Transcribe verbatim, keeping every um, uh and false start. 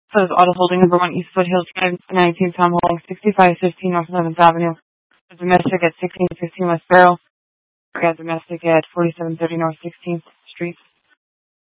So is auto holding number one East Foothills Drive, nineteen Tom Holding, sixty-five fifteen North eleventh Avenue. Domestic at sixteen fifteen West Barrow. We got domestic at forty-seven thirty North sixteenth Street.